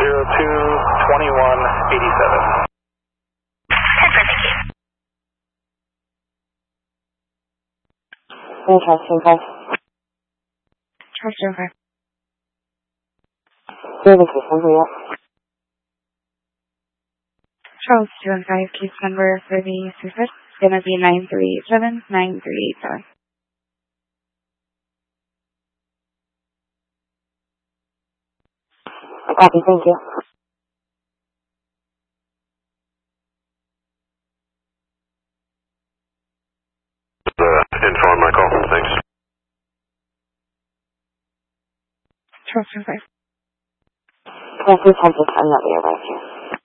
02-2187. 10 thank you. Charles 05. Charles 05. Service number, yeah. Charles 215, case number for the suicide is going to be 937-9387. Copy, thank you. Info on my call, thanks. Charles 25. Yeah, please hold this. I'm not the arrived here.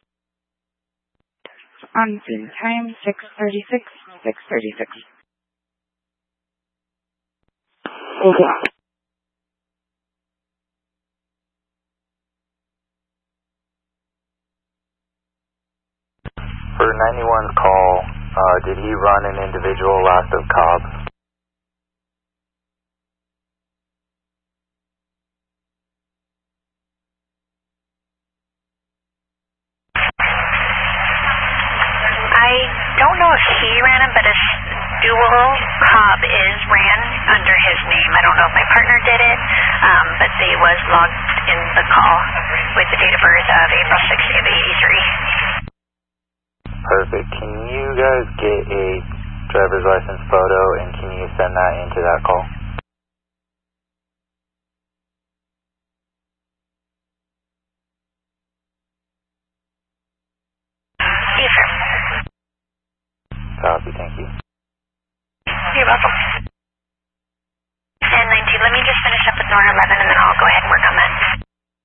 On scene time, 6:36. Thank you. For 91's call, did he run an individual last of Cobb? I don't know if he ran him, but a dual Cobb is ran under his name. I don't know if my partner did it, but they was logged in the call with the date of birth of April 6th of 83. Perfect. Can you guys get a driver's license photo and can you send that into that call? Yes, sir. Copy, thank you.